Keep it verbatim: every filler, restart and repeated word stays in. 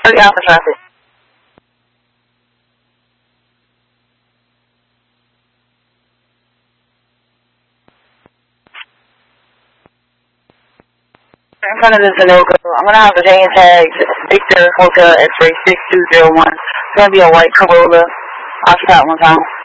thirty Alpha traffic. In front of the Sunoco, I'm going to have the name tags Victor Hotel X-ray six two zero one. It's going to be a white Corolla. I'll start one time.